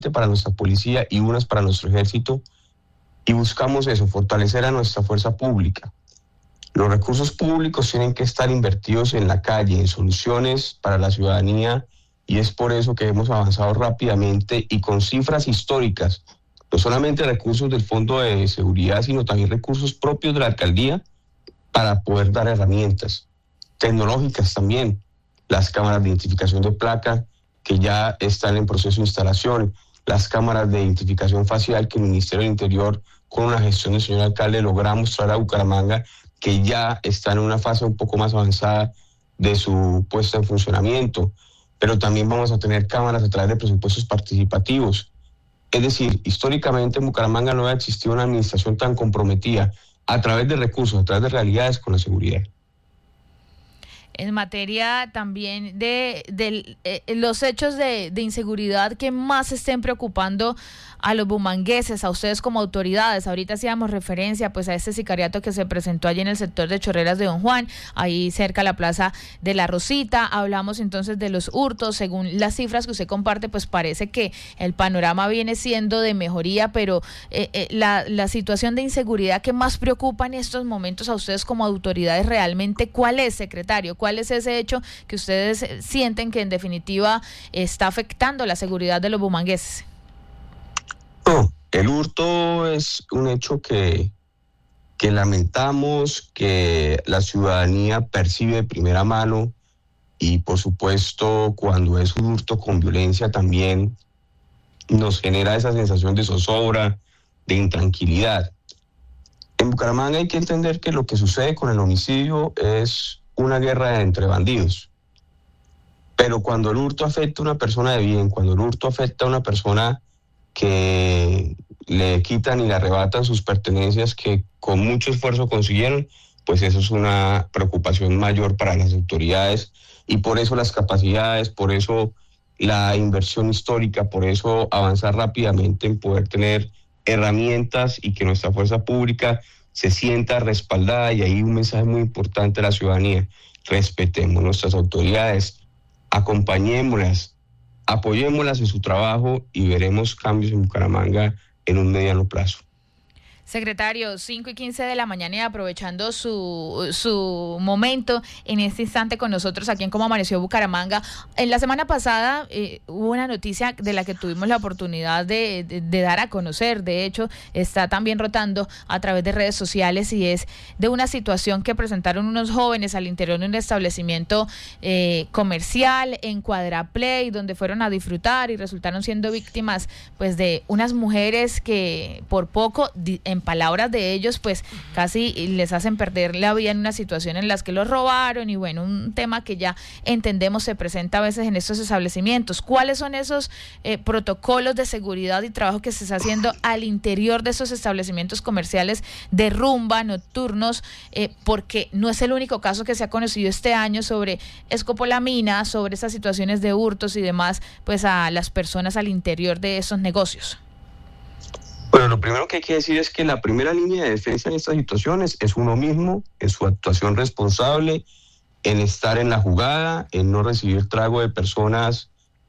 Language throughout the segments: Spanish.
para nuestra policía y unas para nuestro ejército, y buscamos eso, fortalecer a nuestra fuerza pública. Los recursos públicos tienen que estar invertidos en la calle, en soluciones para la ciudadanía, y es por eso que hemos avanzado rápidamente y con cifras históricas, no solamente recursos del Fondo de Seguridad, sino también recursos propios de la alcaldía para poder dar herramientas tecnológicas también. Las cámaras de identificación de placa que ya están en proceso de instalación, las cámaras de identificación facial que el Ministerio del Interior, con una gestión del señor alcalde, logramos traer a Bucaramanga, que ya están en una fase un poco más avanzada de su puesta en funcionamiento. Pero también vamos a tener cámaras a través de presupuestos participativos. Es decir, históricamente en Bucaramanga no ha existido una administración tan comprometida a través de recursos, a través de realidades con la seguridad. En materia también de los hechos de inseguridad que más estén preocupando a los bumangueses, a ustedes como autoridades. Ahorita hacíamos referencia pues a este sicariato que se presentó allí en el sector de Chorreras de Don Juan, ahí cerca a la Plaza de la Rosita. Hablamos entonces de los hurtos. Según las cifras que usted comparte, pues parece que el panorama viene siendo de mejoría, pero la situación de inseguridad que más preocupa en estos momentos a ustedes como autoridades, realmente, ¿cuál es, secretario? ¿Cuál es ese hecho que ustedes sienten que en definitiva está afectando la seguridad de los bumangueses? No, el hurto es un hecho que lamentamos, que la ciudadanía percibe de primera mano, y por supuesto cuando es un hurto con violencia también nos genera esa sensación de zozobra, de intranquilidad. En Bucaramanga hay que entender que lo que sucede con el homicidio es una guerra entre bandidos. Pero cuando el hurto afecta a una persona de bien, cuando el hurto afecta a una persona que le quitan y le arrebatan sus pertenencias que con mucho esfuerzo consiguieron, pues eso es una preocupación mayor para las autoridades, y por eso las capacidades, por eso la inversión histórica, por eso avanzar rápidamente en poder tener herramientas y que nuestra fuerza pública se sienta respaldada. Y ahí un mensaje muy importante a la ciudadanía: respetemos nuestras autoridades, acompañémoslas, apoyémoslas en su trabajo y veremos cambios en Bucaramanga en un mediano plazo. Secretario, 5:15 de la mañana, y aprovechando su momento en este instante con nosotros aquí en Cómo Amaneció Bucaramanga. En la semana pasada hubo una noticia de la que tuvimos la oportunidad de dar a conocer. De hecho, está también rotando a través de redes sociales, y es de una situación que presentaron unos jóvenes al interior de un establecimiento comercial en Cuadraplay, donde fueron a disfrutar y resultaron siendo víctimas pues de unas mujeres que por poco, en palabras de ellos, pues casi les hacen perder la vida en una situación en las que los robaron. Y bueno, un tema que ya entendemos se presenta a veces en estos establecimientos. ¿Cuáles son esos protocolos de seguridad y trabajo que se está haciendo al interior de esos establecimientos comerciales de rumba, nocturnos? Porque no es el único caso que se ha conocido este año sobre escopolamina, sobre esas situaciones de hurtos y demás, pues a las personas al interior de esos negocios. Bueno, lo primero que hay que decir es que la primera línea de defensa en estas situaciones es uno mismo, en su actuación responsable, en estar en la jugada, en no recibir trago de personas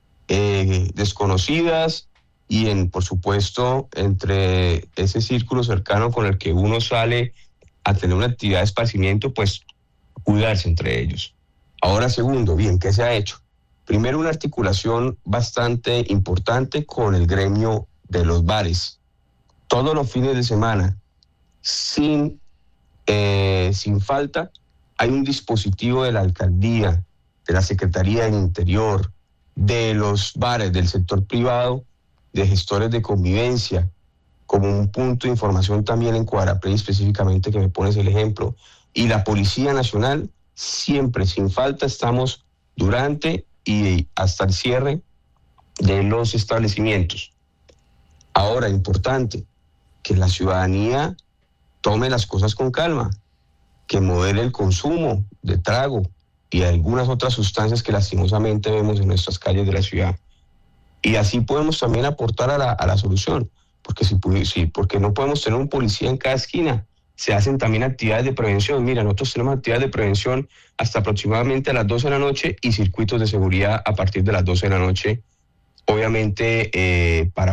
desconocidas, y en, por supuesto, entre ese círculo cercano con el que uno sale a tener una actividad de esparcimiento, pues cuidarse entre ellos. Ahora, segundo, bien, ¿qué se ha hecho? Primero, una articulación bastante importante con el gremio de los bares. Todos los fines de semana, sin falta, hay un dispositivo de la alcaldía, de la Secretaría del Interior, de los bares, del sector privado, de gestores de convivencia, como un punto de información también en Cuadraplay específicamente, que me pones el ejemplo, y la Policía Nacional. Siempre, sin falta, estamos durante y hasta el cierre de los establecimientos. Ahora, importante, que la ciudadanía tome las cosas con calma, que modere el consumo de trago y algunas otras sustancias que lastimosamente vemos en nuestras calles de la ciudad. Y así podemos también aportar a la solución, porque no podemos tener un policía en cada esquina. Se hacen también actividades de prevención. Mira, nosotros tenemos actividades de prevención hasta aproximadamente a las 12 de la noche y circuitos de seguridad a partir de las 12 de la noche obviamente para